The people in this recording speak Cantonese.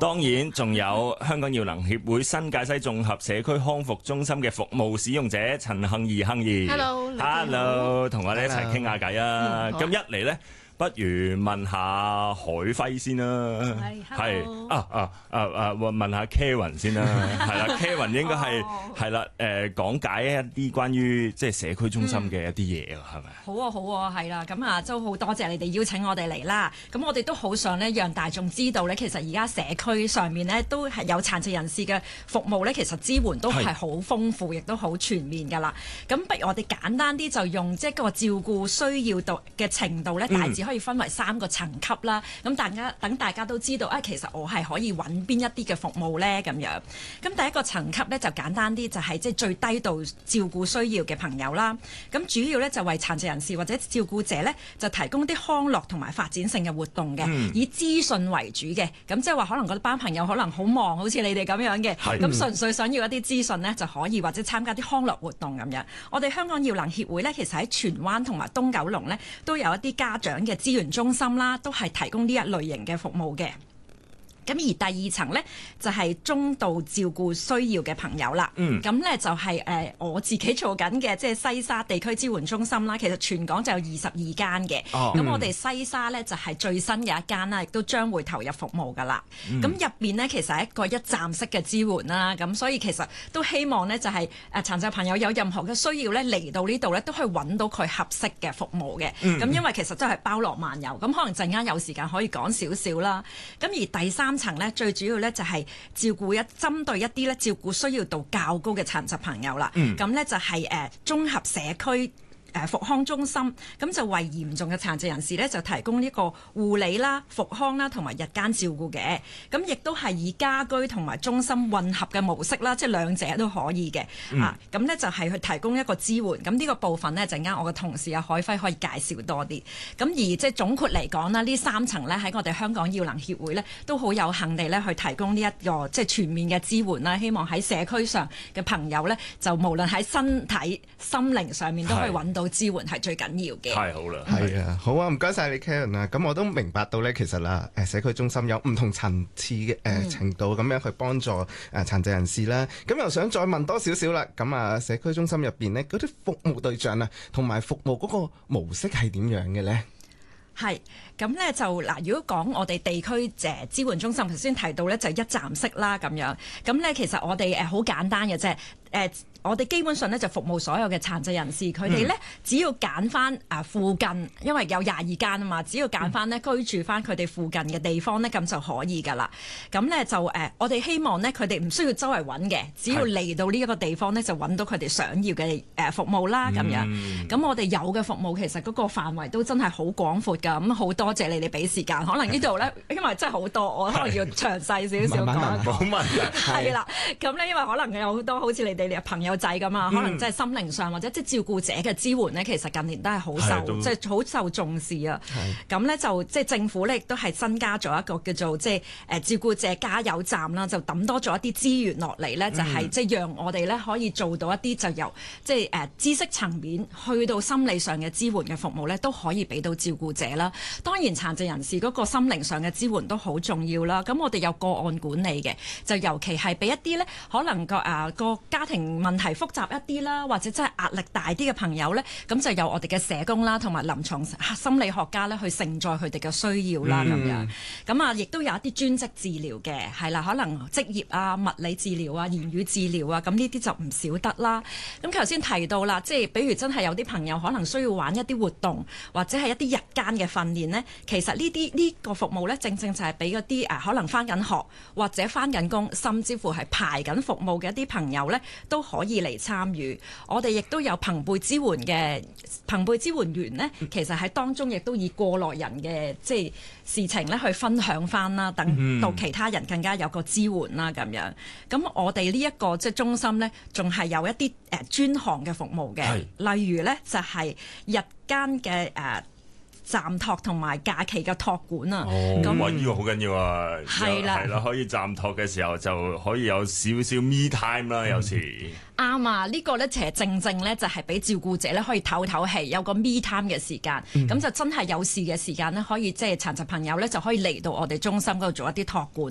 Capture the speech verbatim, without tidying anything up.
當然仲有香港耀能協會新界西綜合社區康復中心嘅服務使用者陳幸儀幸儀 ，Hello，Hello， 同我哋一齊傾下偈啊！咁、嗯、一嚟咧。不如問下海輝先啦，係啊啊啊啊問下 Karen 先啦，係啦，Karen 應該係係啦誒講解一啲關於即係社區中心嘅一啲嘢啊，係咪、嗯？ 好啊好啊，係啦，咁啊都好多謝你哋邀請我哋嚟啦。咁我哋都好想咧讓大眾知道咧，其實而家社區上面咧都係有殘疾人士嘅服務咧，其實支援都係好豐富，亦都好全面㗎啦。咁不如我哋簡單啲就用即係個照顧需要度嘅程度咧，大致可以分為三個層級啦，咁大家等大家都知道啊，其實我係可以揾邊一啲嘅服務呢？咁樣。咁第一個層級呢，就簡單啲，就係即係最低度照顧需要嘅朋友啦。咁主要呢，就為殘疾人士或者照顧者呢，就提供啲康樂同埋發展性嘅活動嘅、嗯，以資訊為主嘅。咁即係話可能嗰班朋友可能好忙，好似你哋咁樣嘅，咁純粹想要一啲資訊呢，就可以或者參加啲康樂活動咁樣。我哋香港耀能協會呢，其實喺荃灣同埋東九龍呢，都有一啲家長嘅資源中心啦，都係提供呢一類型嘅服務嘅。咁而第二層呢，就係、是、中度照顧需要嘅朋友啦。嗯。咁呢就係、是、誒、呃、我自己做緊嘅，即係西沙地區支援中心啦。其實全港就有二十二間嘅。哦。咁我哋西沙呢，就係、是、最新嘅一間啦，亦都將會投入服務㗎啦。咁入邊呢，其實係一個一站式嘅支援啦。咁所以其實都希望呢，就係、是、誒、呃、殘疾朋友有任何嘅需要呢，嚟到呢度呢，都可以揾到佢合適嘅服務嘅。嗯。咁因為其實真係包羅萬有。咁可能陣間有時間可以講少少啦。咁而第三層咧，最主要咧就係照顧一針對一啲咧照顧需要度較高嘅殘疾朋友啦。咁、嗯、咧就係誒綜合社區誒復康中心，咁就為嚴重嘅殘疾人士咧就提供呢個護理啦、復康啦同埋日間照顧嘅。咁亦都係以家居同埋中心混合嘅模式啦，即係兩者都可以嘅、嗯。啊，咁咧就係去提供一個支援。咁呢個部分呢，陣間我嘅同事阿海輝可以介紹多啲。咁而即係總括嚟講啦，呢三層咧喺我哋香港耀能協會咧都好有幸地咧去提供呢一個即係全面嘅支援啦。希望喺社區上嘅朋友咧就無論喺身體、心靈上面都可以揾到支援係最緊要嘅。 太好啦， 係啊，好啊，唔該晒你 Karen 啊。咁我都明白到咧，其實啦，誒社區中心有唔同層次嘅誒、呃、程度咁樣去幫助誒殘疾人士啦。咁又想再問多少少啦。咁啊，社區中心入邊呢，嗰啲服務對象啊，同埋服務嗰個模式係點樣嘅咧？ 係，咁咧就嗱，如果講我哋地區誒支援中心，頭先提到咧就係一站式啦咁樣。咁咧其實我哋誒好簡單嘅啫，誒、呃。我哋基本上咧就服務所有嘅殘疾人士，佢哋咧只要揀翻啊附近，因為有廿二間啊嘛，只要揀翻咧居住翻佢哋附近嘅地方咧，咁就可以噶啦。咁咧就誒、呃，我哋希望咧佢哋唔需要周圍揾嘅，只要嚟到呢一個地方咧就揾到佢哋想要嘅誒服務啦咁樣。咁、嗯、我哋有嘅服務其實嗰個範圍都真係好廣闊㗎。咁好多謝你哋俾時間，可能呢度咧因為真係好多，我可能要詳細少少講。 冇問題。 係啦，咁咧因為可能有好多好似你哋嘅朋友仔咁啊，可能即係心靈上或者即係照顧者嘅支援咧，其實近年都係好受即係好受重視啊。咁咧就即係政府咧亦都係新加咗一個叫做即係誒照顧者加油站啦，就抌多咗一啲資源落嚟咧，就係即係讓我哋咧可以做到一啲就由即係誒知識層面去到心理上嘅支援嘅服務咧，都可以俾到照顧者啦。當然殘疾人士嗰個心靈上嘅支援都好重要啦。咁我哋有個案管理嘅，就尤其係俾一啲咧可能個誒個家庭問題複雜一啲啦，或者真係壓力大啲嘅朋友咧，咁就由我哋嘅社工啦，同埋臨床心理學家咧去承載佢哋嘅需要啦，咁、嗯、樣。咁啊，亦都有一啲專職治療嘅，係啦，可能職業啊、物理治療啊、言語治療啊，咁呢啲就唔少得啦。咁頭先提到啦，即係比如真係有啲朋友可能需要玩一啲活動，或者係一啲日間嘅訓練呢。其實呢啲呢個服務咧，正正就係俾嗰啲誒可能返緊學或者返緊工，甚至乎係排緊服務嘅一啲朋友咧，都可以嚟參與。我哋亦都有朋輩支援嘅朋輩支援員呢，其實喺當中亦都以過來人嘅即係事情咧去分享翻啦，等到其他人更加有個支援啦咁樣。咁我哋呢一個即係中心呢，仲係有一啲誒專項嘅服務嘅，例如呢就係日間嘅誒暫託同埋假期嘅託管啊。 咁哇，呢個好緊要啊！ 係啦， 係啦，可以暫託嘅時候就可以有少少 me time 啦，有時。 啱啊！呢個咧其實正正咧就係俾照顧者咧可以唞唞氣，有個 me time 嘅時間，咁、嗯、就真係有事嘅時間咧可以即係殘疾朋友咧就可以嚟到我哋中心嗰度做一啲託管。